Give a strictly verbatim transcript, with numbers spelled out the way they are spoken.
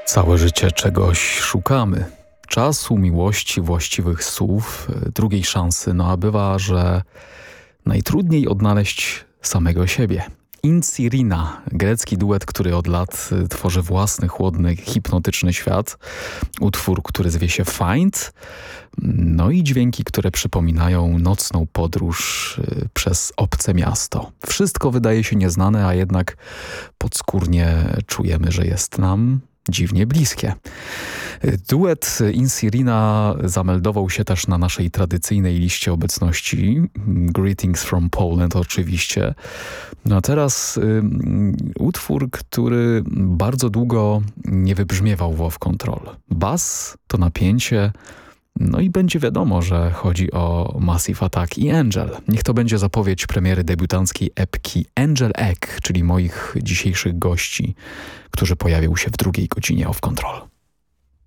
Całe życie czegoś szukamy. Czasu, miłości, właściwych słów, drugiej szansy. No a bywa, że najtrudniej odnaleźć samego siebie. Insirina, grecki duet, który od lat tworzy własny, chłodny, hipnotyczny świat. Utwór, który zwie się Find. No i dźwięki, które przypominają nocną podróż przez obce miasto. Wszystko wydaje się nieznane, a jednak podskórnie czujemy, że jest nam dziwnie bliskie. Duet Insirina zameldował się też na naszej tradycyjnej liście obecności. Greetings from Poland oczywiście. No a teraz y, utwór, który bardzo długo nie wybrzmiewał w Off Control. Bas to napięcie, no i będzie wiadomo, że chodzi o Massive Attack i Angel. Niech to będzie zapowiedź premiery debiutanckiej epki Angel Egg, czyli moich dzisiejszych gości, którzy pojawią się w drugiej godzinie Off Control.